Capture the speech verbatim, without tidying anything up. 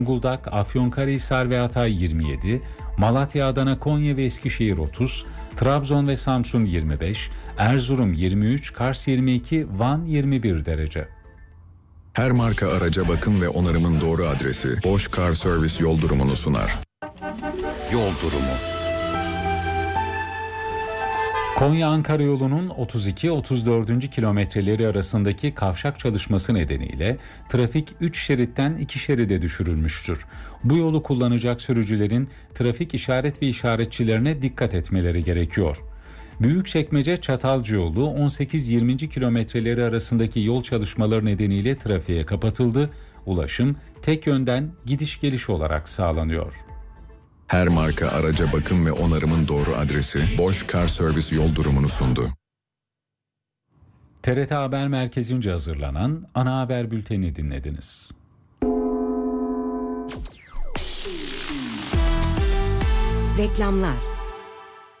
Zonguldak, Afyonkarahisar ve Hatay yirmi yedi, Malatya, Adana, Konya ve Eskişehir otuz, Trabzon ve Samsun yirmi beş, Erzurum yirmi üç, Kars yirmi iki, Van yirmi bir derece. Her marka araca bakım ve onarımın doğru adresi Bosch Car Service yol durumunu sunar. Yol durumu. Konya-Ankara yolunun otuz iki otuz dördüncü kilometreleri arasındaki kavşak çalışması nedeniyle trafik üç şeritten iki şeride düşürülmüştür. Bu yolu kullanacak sürücülerin trafik işaret ve işaretçilerine dikkat etmeleri gerekiyor. Büyükçekmece-Çatalca yolu on sekiz yirminci kilometreleri arasındaki yol çalışmaları nedeniyle trafiğe kapatıldı. Ulaşım tek yönden gidiş geliş olarak sağlanıyor. Her marka araca bakım ve onarımın doğru adresi Bosch Car Service yol durumunu sundu. T R T Haber Merkezi'nce hazırlanan ana haber bültenini dinlediniz. Reklamlar.